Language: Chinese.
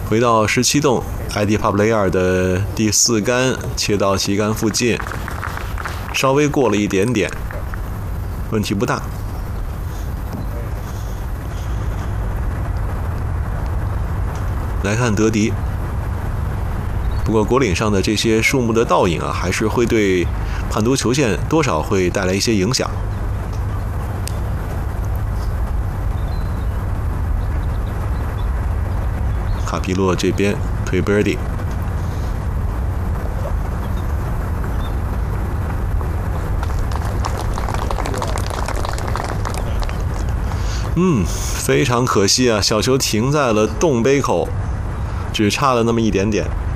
回到17洞，埃迪帕布雷尔的第4杆切到旗杆附近，稍微过了一点点，问题不大。来看德迪，不过果岭上的这些树木的倒影啊，还是会对判读球线多少会带来一些影响。卡皮洛这边推 birdie， 非常可惜啊，小球停在了洞杯口，只差了那么一点点。